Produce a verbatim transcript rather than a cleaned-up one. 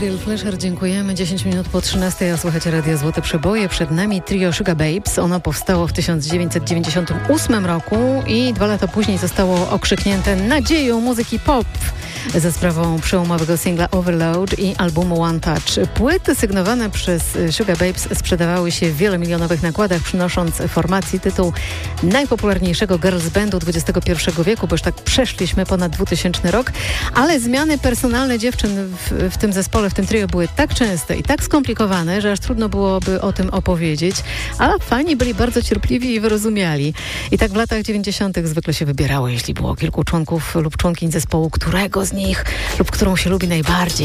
Gabriel Flesher, dziękujemy. dziesięć minut po trzynastej, a słuchacie Radia Złote Przeboje. Przed nami trio Sugar Babes. Ono powstało w tysiąc dziewięćset dziewięćdziesiątym ósmym roku i dwa lata później zostało okrzyknięte nadzieją muzyki pop ze sprawą przełomowego singla Overload i albumu One Touch. Płyty sygnowane przez Sugar Babes sprzedawały się w wielomilionowych nakładach, przynosząc formacji tytuł najpopularniejszego girls bandu dwudziestego pierwszego wieku, bo już tak przeszliśmy ponad dwutysięczny rok, ale zmiany personalne dziewczyn w, w tym zespole, w tym trio były tak częste i tak skomplikowane, że aż trudno byłoby o tym opowiedzieć, a fani byli bardzo cierpliwi i wyrozumiali. I tak w latach dziewięćdziesiątych zwykle się wybierało, jeśli było kilku członków lub członkiń zespołu, którego z nich lub którą się lubi najbardziej.